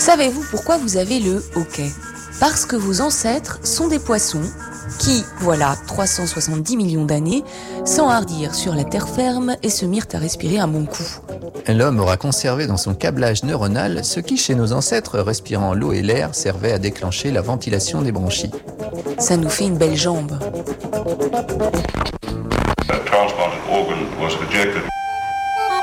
Savez-vous pourquoi vous avez le hoquet ? Parce que vos ancêtres sont des poissons qui, voilà 370 millions d'années, s'enhardirent sur la terre ferme et se mirent à respirer un bon coup. L'homme aura conservé dans son câblage neuronal ce qui, chez nos ancêtres respirant l'eau et l'air, servait à déclencher la ventilation des bronchies. Ça nous fait une belle jambe. A transplanted organ was rejected.